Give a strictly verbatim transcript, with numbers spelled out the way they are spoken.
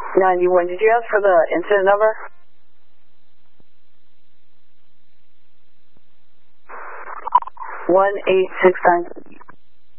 ninety-one. Did you ask for the incident number? one eight six nine.